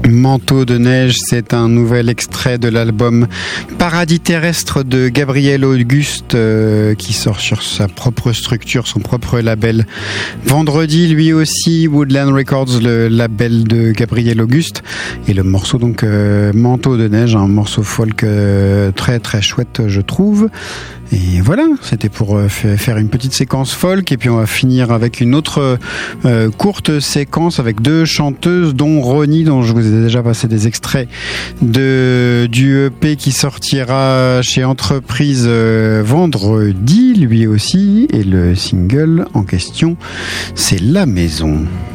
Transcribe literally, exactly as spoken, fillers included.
Manteau de neige, c'est un nouvel extrait de l'album Paradis terrestre de Gabriel Auguste euh, qui sort sur sa propre structure, son propre label. Vendredi, lui aussi, Woodland Records, le label de Gabriel Auguste. Et le morceau donc euh, Manteau de neige, un morceau folk euh, très très chouette je trouve. Et voilà, c'était pour euh, faire une petite séquence folk et puis on va finir avec une autre euh, courte séquence avec deux chanteuses dont Ronnie, dont je vous ai déjà passé des extraits de, du E P qui sortira chez Entreprise euh, vendredi lui aussi, et le single en question c'est La Maison.